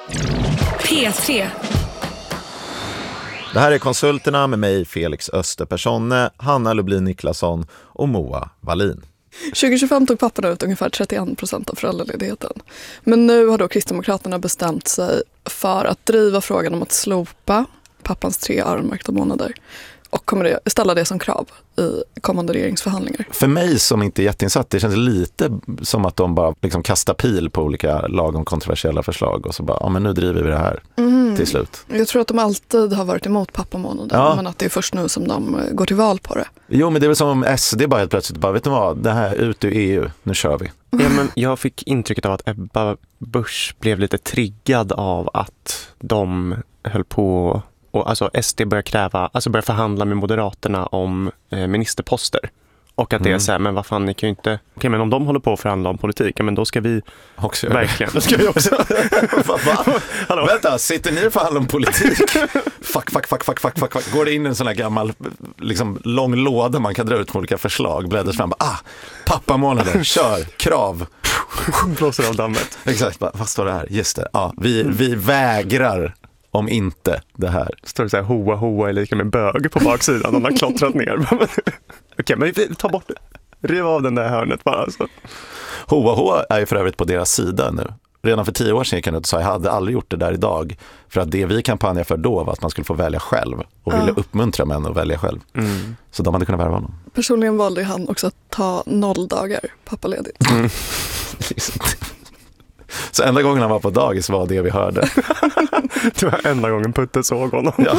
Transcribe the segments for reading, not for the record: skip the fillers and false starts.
P3. Det här är Konsulterna med mig, Felix Österpersonne, Hanna Lublin Niklasson och Moa Wallin. 2025 tog papporna ut ungefär 31% av föräldraledigheten. Men nu har då Kristdemokraterna bestämt sig för att driva frågan om att slopa pappans 3 öronmärkta månader. Och kommer ställa det som krav i kommande regeringsförhandlingar. För mig som inte är jätteinsatt, det känns lite som att de bara liksom kastar pil på olika lagom kontroversiella förslag och så bara, ja men nu driver vi det här till slut. Jag tror att de alltid har varit emot pappamånaden, men att det är först nu som de går till val på det. Jo, men det är väl som om SD bara helt plötsligt bara, vet du vad, det här ut ur EU, nu kör vi. Ja, men jag fick intrycket av att Ebba Busch blev lite triggad av att de höll på. Och alltså SD börjar förhandla med Moderaterna om ministerposter. Och att det är så här, men vad fan, ni kan ju inte... Okej, men om de håller på att förhandla om politik, men då ska vi också verkligen... Då ska vi också... Hallå? Vänta, sitter ni och förhandlar om politik? Fuck. Går det in en sån här gammal liksom, lång låda man kan dra ut med olika förslag, bläddras fram, pappamånader, kör, krav. Blåser av dammet. Exakt, vad står det här? Just det, vi vägrar om inte det här. Står det så här, hoa är lika med bög på baksidan. De har klottrat ner. Okej, men vi tar bort det. Riv av den där hörnet bara. Alltså. Hoa är ju för övrigt på deras sida nu. Redan för 10 år sedan gick han ut och sa, jag hade aldrig gjort det där idag. För att det vi kampanjade för då var att man skulle få välja själv. Och ville uppmuntra män att välja själv. Så de hade kunnat värva honom. Personligen valde han också att ta 0 dagar pappaledigt. Så enda gången han var på dagis var det vi hörde. Det var enda gången Putte såg honom. Ja.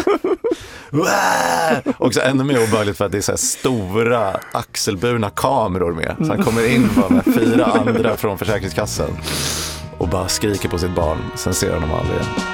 Också ännu mer obehagligt för att det är så här stora axelburna kameror med. Så han kommer in bara med 4 andra från Försäkringskassan och bara skriker på sitt barn. Sen ser han dem aldrig igen.